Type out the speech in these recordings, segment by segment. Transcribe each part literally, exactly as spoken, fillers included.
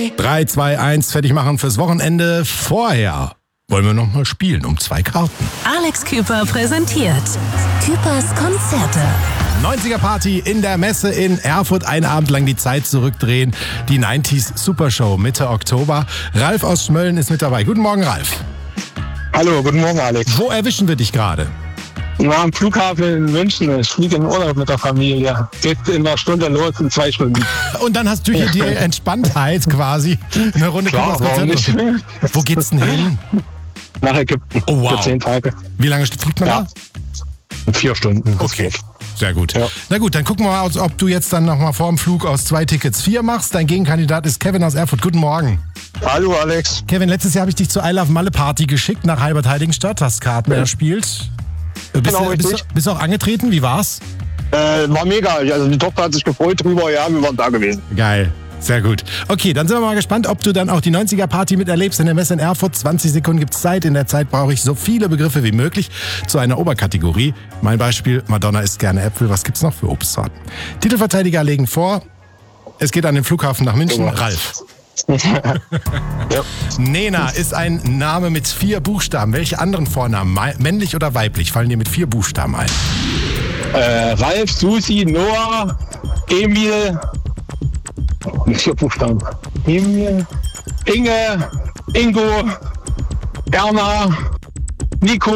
drei, zwei, eins, fertig machen fürs Wochenende. Vorher wollen wir noch mal spielen um zwei Karten. Alex Küper präsentiert Küpers Konzerte. neunziger Party in der Messe in Erfurt. Einen Abend lang die Zeit zurückdrehen. Die neunziger Supershow Mitte Oktober. Ralf aus Schmölln ist mit dabei. Guten Morgen, Ralf. Hallo, guten Morgen, Alex. Wo erwischen wir dich gerade? Na, am Flughafen in München. Ich fliege in Urlaub mit der Familie. Geht in einer Stunde los, in zwei Stunden. Und dann hast du hier die Entspanntheit quasi. Eine Runde Klar, Küpers warum Konzerte. nicht? Wo geht's denn hin? Nach Ägypten. Oh, wow. Für zehn Tage. Wie lange fliegt man Ja. da? In vier Stunden. Okay. Sehr gut. Ja. Na gut, dann gucken wir mal, ob du jetzt dann nochmal vor dem Flug aus zwei Tickets vier machst. Dein Gegenkandidat ist Kevin aus Erfurt. Guten Morgen. Hallo, Alex. Kevin, letztes Jahr habe ich dich zur I Love Malle Party geschickt nach Halbert-Heiligenstadt. Hast Karten erspielt. Bist, Genau, du, bist, richtig. du, bist du auch angetreten? Wie war's? Äh, war mega. Also die Tochter hat sich gefreut drüber. Ja, wir waren da gewesen. Geil. Sehr gut. Okay, dann sind wir mal gespannt, ob du dann auch die neunziger Party miterlebst in der Messe in Erfurt. zwanzig Sekunden gibt's Zeit. In der Zeit brauche ich so viele Begriffe wie möglich zu einer Oberkategorie. Mein Beispiel, Madonna isst gerne Äpfel. Was gibt's noch für Obstsorten? Titelverteidiger legen vor. Es geht an den Flughafen nach München. Ja. Ralf. Ja. Nena ist ein Name mit vier Buchstaben. Welche anderen Vornamen, mei- männlich oder weiblich, fallen dir mit vier Buchstaben ein? Äh, Ralf, Susi, Noah, Emil. Mit vier Buchstaben. Emil, Inge, Ingo, Erna, Nico,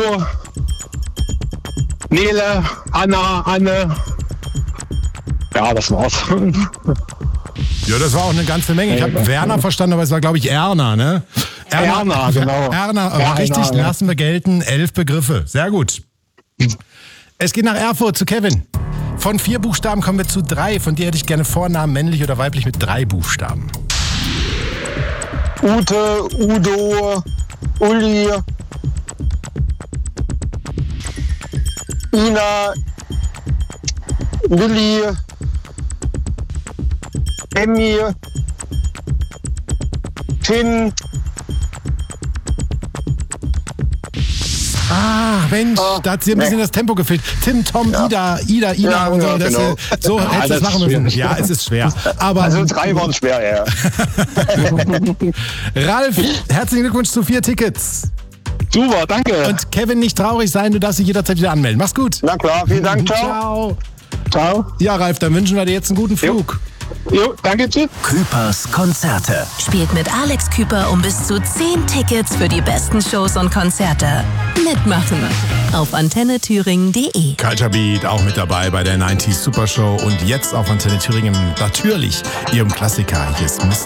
Nele, Anna, Anne. Ja, das war's. Ja, das war auch eine ganze Menge. Ich habe Werner verstanden, aber es war, glaube ich, Erna, ne? Erna, genau. Erna, war Erna, richtig, ja. lassen wir gelten. Elf Begriffe. Sehr gut. Es geht nach Erfurt zu Kevin. Von vier Buchstaben kommen wir zu drei. Von dir hätte ich gerne Vornamen, männlich oder weiblich, mit drei Buchstaben. Ute, Udo, Uli, Ina, Willi, Emmy, Tin. Ah, Mensch, Ah, da hat sie ein bisschen nee. das Tempo gefehlt. Tim, Tom, Ida, Ida, Ida Ja, und so. ja, Das, genau. äh, so Ja, hättest du es das machen ist müssen. schwierig. Ja, es ist schwer. Aber Also drei waren schwer, ja. Ralf, herzlichen Glückwunsch zu vier Tickets. Super, danke. Und Kevin, nicht traurig sein, du darfst dich jederzeit wieder anmelden. Mach's gut. Na klar, vielen Dank, ciao. Ciao. Ciao. Ja, Ralf, dann wünschen wir dir jetzt einen guten Flug. Jo, danke, tschüss. Küpers Konzerte. Spielt mit Alex Küper um bis zu zehn Tickets für die besten Shows und Konzerte. Mitmachen auf antenne thüringen punkt de. Culture Beat auch mit dabei bei der neunziger Supershow und jetzt auf Antenne Thüringen natürlich ihrem Klassiker. Hier ist Mister